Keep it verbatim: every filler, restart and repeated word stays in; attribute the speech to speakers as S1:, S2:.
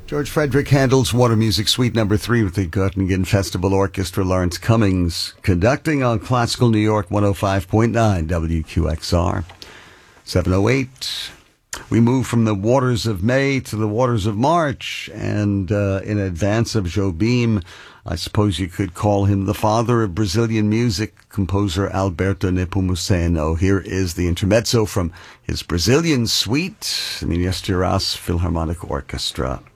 S1: George Frederick Handel's Water Music Suite number three with the Göttingen Festival Orchestra. Lawrence Cummings conducting on Classical New York one oh five point nine W Q X R. seven oh eight. We move from the waters of May to the waters of March, and uh, in advance of Jobim, I suppose you could call him the father of Brazilian music, composer Alberto Nepomuceno. Here is the intermezzo from his Brazilian suite, the Minas Gerais Philharmonic Orchestra.